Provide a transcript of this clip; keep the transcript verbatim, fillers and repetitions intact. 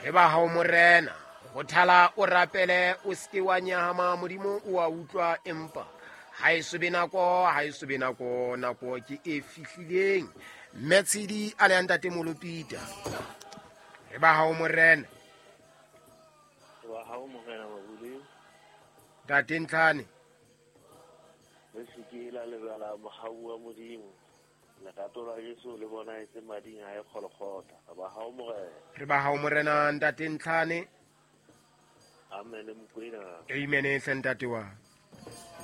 re ba hao morena go thala o rapele o ske wa nyahama modimo o a utlwa empa ha e so be nako ha e so be nako nako ke e fihlileng Metshedi a le a ntate Molopita re ba hao morena wa hao morena wa bule tate Ntlhane re sikela le bala mohaua modimo la katola Jesu le bona etse mading a e kgolokgota ba hao morena re ba hao morena ntate Ntlhane amen mkwena amen ntate wa